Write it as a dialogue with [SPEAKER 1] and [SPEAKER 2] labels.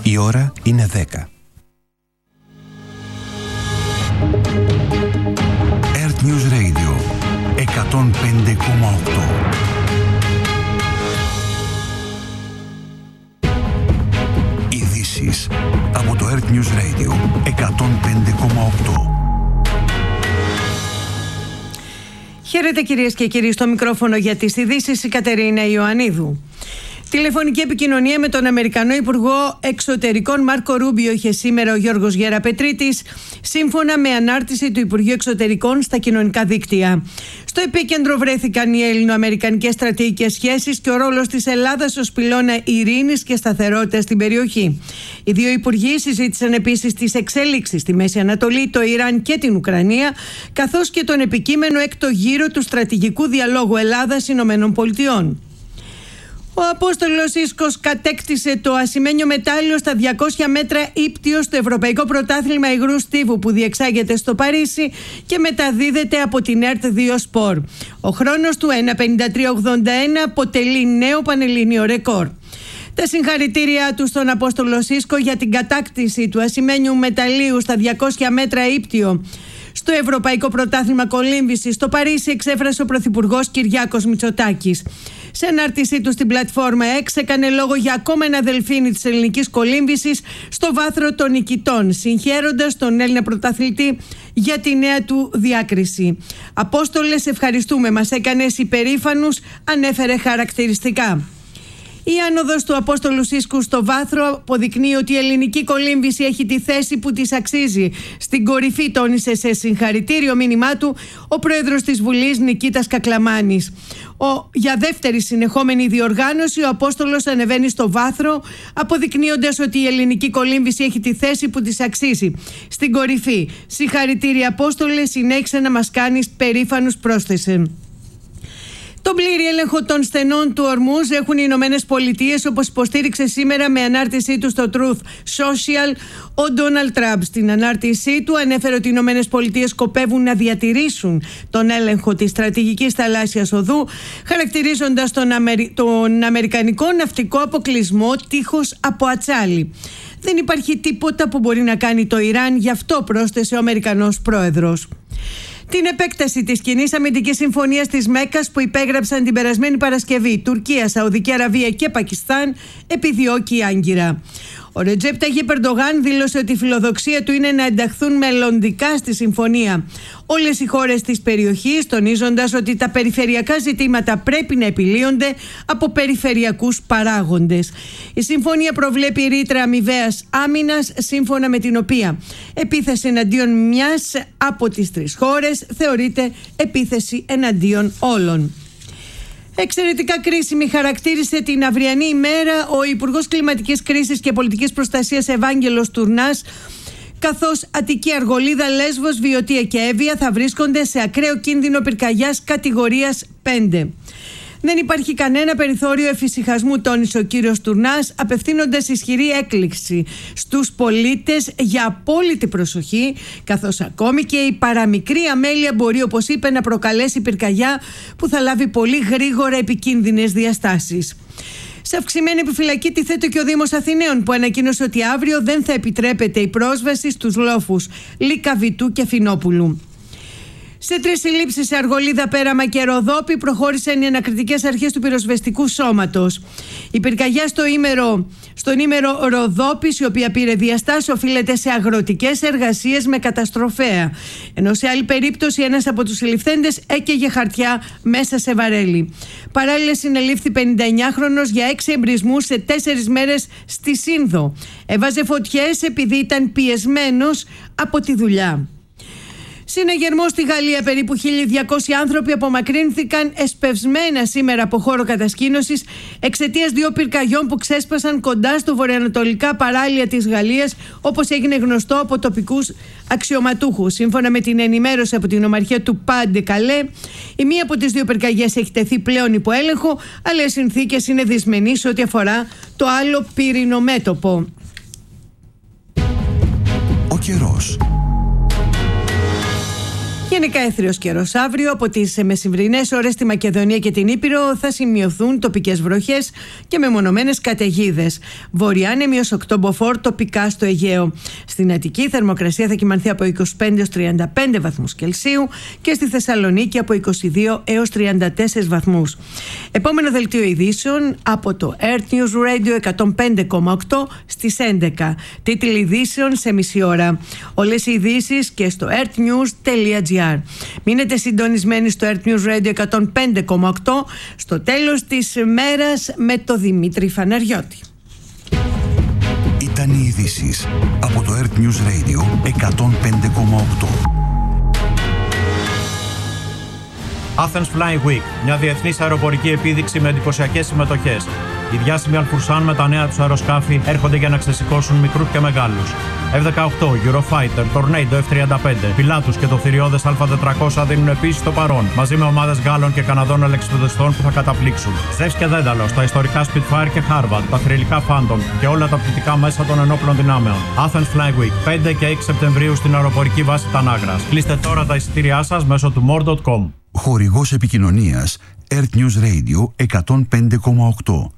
[SPEAKER 1] Η ώρα είναι 10. Earth News Radio 105,8. Ειδήσεις από το Earth News Radio 105,8.
[SPEAKER 2] Χαίρετε κυρίες και κύριοι, στο μικρόφωνο για τις ειδήσεις η Κατερίνα Ιωαννίδου. Τηλεφωνική επικοινωνία με τον Αμερικανό Υπουργό Εξωτερικών Μάρκο Ρούμπιο είχε σήμερα ο Γιώργος Γεραπετρίτης, σύμφωνα με ανάρτηση του Υπουργείου Εξωτερικών στα κοινωνικά δίκτυα. Στο επίκεντρο βρέθηκαν οι ελληνοαμερικανικές στρατηγικές σχέσεις και ο ρόλος της Ελλάδας ως πυλώνα ειρήνης και σταθερότητας στην περιοχή. Οι δύο υπουργοί συζήτησαν επίσης τις εξέλιξεις στη Μέση Ανατολή, το Ιράν και την Ουκρανία, καθώς και τον επικείμενο έκτο γύρο του στρατηγικού διαλόγου Ελλάδα-ΗΠΑ. Ο Απόστολος Ίσκος κατέκτησε το ασημένιο μετάλλιο στα 200 μέτρα ύπτιο στο Ευρωπαϊκό Πρωτάθλημα Υγρού Στίβου που διεξάγεται στο Παρίσι και μεταδίδεται από την ΕΡΤ2 Σπορ. Ο χρόνος του 1:53.81 αποτελεί νέο πανελλήνιο ρεκόρ. Τα συγχαρητήριά του στον Απόστολο Ίσκο για την κατάκτηση του ασημένιου μεταλλίου στα 200 μέτρα ύπτιο στο Ευρωπαϊκό Πρωτάθλημα Κολύμβησης στο Παρίσι εξέφρασε ο Πρωθυπουργός Κυριάκος Μητσοτάκης. Σε ανάρτησή του στην πλατφόρμα X έκανε λόγο για ακόμα ένα δελφίνι της ελληνικής κολύμβησης στο βάθρο των νικητών, συγχαίροντας τον Έλληνα πρωταθλητή για τη νέα του διάκριση. Απόστολε, ευχαριστούμε, μας έκανες υπερήφανους, ανέφερε χαρακτηριστικά. Η άνοδος του Απόστολου Ίσκου στο βάθρο αποδεικνύει ότι η ελληνική κολύμβηση έχει τη θέση που της αξίζει. Στην κορυφή τόνισε σε συγχαρητήριο μήνυμά του ο πρόεδρος της Βουλής Νικήτας Κακλαμάνης. Για δεύτερη συνεχόμενη διοργάνωση ο Απόστολος ανεβαίνει στο βάθρο, αποδεικνύοντας ότι η ελληνική κολύμβηση έχει τη θέση που της αξίζει. Στην κορυφή. Συγχαρητήρια Απόστολε, συνέχισε να μας κάνεις περήφανους, πρόσθεσε. Τον πλήρη έλεγχο των στενών του Ορμούζ έχουν οι Ηνωμένες Πολιτείες, όπως υποστήριξε σήμερα με ανάρτησή του στο Truth Social ο Ντόναλντ Τραμπ. Στην ανάρτησή του ανέφερε ότι οι Ηνωμένες Πολιτείες σκοπεύουν να διατηρήσουν τον έλεγχο της στρατηγικής θαλάσσιας οδού, χαρακτηρίζοντας τον αμερικανικό ναυτικό αποκλεισμό τείχος από ατσάλι. Δεν υπάρχει τίποτα που μπορεί να κάνει το Ιράν, γι' αυτό πρόσθεσε ο Αμερικανός πρόεδρος. Την επέκταση της κοινής αμυντικής συμφωνίας της Μέκκας που υπέγραψαν την περασμένη Παρασκευή Τουρκία, Σαουδική Αραβία και Πακιστάν επιδιώκει άγκυρα. Ο Ρετζέπ Ταγιίπ Ερντογάν δήλωσε ότι η φιλοδοξία του είναι να ενταχθούν μελλοντικά στη συμφωνία όλες οι χώρες της περιοχής, τονίζοντας ότι τα περιφερειακά ζητήματα πρέπει να επιλύονται από περιφερειακούς παράγοντες. Η συμφωνία προβλέπει ρήτρα αμοιβαίας άμυνας, σύμφωνα με την οποία επίθεση εναντίον μιας από τις τρεις χώρες θεωρείται επίθεση εναντίον όλων. Εξαιρετικά κρίσιμη χαρακτήρισε την αυριανή ημέρα ο Υπουργός Κλιματικής Κρίσης και Πολιτικής Προστασίας Ευάγγελος Τουρνάς, καθώς Αττική, Αργολίδα, Λέσβος, Βιωτία και Εύβοια θα βρίσκονται σε ακραίο κίνδυνο πυρκαγιάς κατηγορίας 5. Δεν υπάρχει κανένα περιθώριο εφησυχασμού, τόνισε ο κύριος Τουρνάς, απευθύνοντας ισχυρή έκκληση στους πολίτες για απόλυτη προσοχή, καθώς ακόμη και η παραμικρή αμέλεια μπορεί, όπως είπε, να προκαλέσει πυρκαγιά που θα λάβει πολύ γρήγορα επικίνδυνες διαστάσεις. Σε αυξημένη επιφυλακή τίθεται και ο Δήμος Αθηναίων, που ανακοίνωσε ότι αύριο δεν θα επιτρέπεται η πρόσβαση στους λόφους Λίκα, Βητού και Φινόπουλου. Σε 3 συλλήψεις σε Αργολίδα, Πέραμα και Ροδόπη προχώρησαν οι ανακριτικές αρχές του πυροσβεστικού σώματος. Η πυρκαγιά στον ήμερο Ροδόπης, η οποία πήρε διαστάσεις, οφείλεται σε αγροτικές εργασίες με καταστροφέα. Ενώ σε άλλη περίπτωση ένας από τους συλληφθέντες έκαιγε χαρτιά μέσα σε βαρέλι. Παράλληλα συνελήφθη 59χρονος για 6 εμπρισμούς σε 4 μέρες στη Σύνδο. Έβαζε φωτιές επειδή ήταν πιεσμένος από τη δουλειά. Συναγερμό στη Γαλλία, περίπου 1.200 άνθρωποι απομακρύνθηκαν εσπευσμένα σήμερα από χώρο κατασκήνωσης εξαιτίας 2 πυρκαγιών που ξέσπασαν κοντά στο βορειοανατολικά παράλια της Γαλλίας, όπως έγινε γνωστό από τοπικούς αξιωματούχους. Σύμφωνα με την ενημέρωση από την ομαρχία του Πάντε Καλέ, η μία από τις 2 πυρκαγιές έχει τεθεί πλέον υπό έλεγχο, αλλά οι συνθήκες είναι δυσμενείς ό,τι αφορά το άλλο πυρηνομέτωπο.
[SPEAKER 1] Ο καιρός.
[SPEAKER 2] Γενικά έθριος καιρός αύριο. Από τις μεσημβρινές ώρες στη Μακεδονία και την Ήπειρο θα σημειωθούν τοπικές βροχές και μεμονωμένες καταιγίδες. Βορειάνεμιος 8 μποφόρ τοπικά στο Αιγαίο. Στην Αττική η θερμοκρασία θα κυμανθεί από 25 έως 35 βαθμούς Κελσίου και στη Θεσσαλονίκη από 22 έως 34 βαθμούς. Επόμενο δελτίο ειδήσεων από το Earth News Radio 105,8 στις 11. Τίτλοι ειδήσεων σε μισή ώρα. Όλες οι ειδήσεις και στο earthnews.gr. Μείνετε συντονισμένοι στο Earth News Radio 105,8 στο τέλος της μέρας με το Δημήτρη Φαναριώτη.
[SPEAKER 1] Ήταν οι ειδήσεις από το Earth News Radio 105,8.
[SPEAKER 3] Athens Flying Week, μια διεθνής αεροπορική επίδειξη με εντυπωσιακές συμμετοχές. Οι διάσημοι Αλφουρσάν με τα νέα τους αεροσκάφη έρχονται για να ξεσηκώσουν μικρούς και μεγάλους. F-18, Eurofighter, Tornado F-35, Pilatus και το θηριώδες Α400 δίνουν επίσης το παρόν, μαζί με ομάδες Γάλλων και Καναδών ελεξιπτοδεστών που θα καταπλήξουν. Zeus και Δένταλος, τα ιστορικά Spitfire και Harvard, τα θρυλικά Phantom και όλα τα πτυτικά μέσα των ενόπλων δυνάμεων. Athens Flying Week, 5 και 6 Σεπτεμβρίου στην αεροπορική βάση Τανάγρας. Κλείστε τώρα τα εισιτήριά σας μέσω του more.com.
[SPEAKER 1] Χορηγός επικοινωνίας Earth News Radio 105,8.